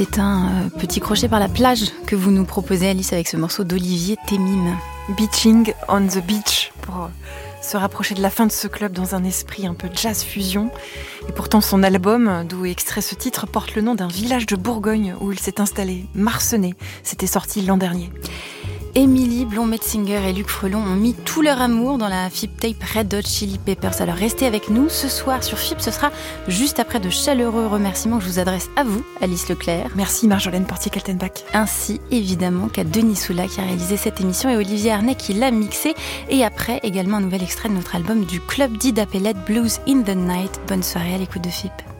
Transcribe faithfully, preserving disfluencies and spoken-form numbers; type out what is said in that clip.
C'est un euh, petit crochet par la plage que vous nous proposez, Alice, avec ce morceau d'Olivier Témine. Beaching on the beach, pour se rapprocher de la fin de ce club dans un esprit un peu jazz fusion. Et pourtant son album, d'où est extrait ce titre, porte le nom d'un village de Bourgogne où il s'est installé, Marcenais. C'était sorti l'an dernier. Émilie Blond-Metzinger et Luc Frelon ont mis tout leur amour dans la F I B Tape Red Hot Chili Peppers. Alors restez avec nous ce soir sur F I B, ce sera juste après de chaleureux remerciements que je vous adresse à vous, Alice Leclerc. Merci Marjolaine Portier-Kaltenbach. Ainsi évidemment qu'à Denis Soula qui a réalisé cette émission et Olivier Arnay qui l'a mixé. Et après également un nouvel extrait de notre album du Club d'Ida Pellet, Blues in the Night. Bonne soirée à l'écoute de F I B.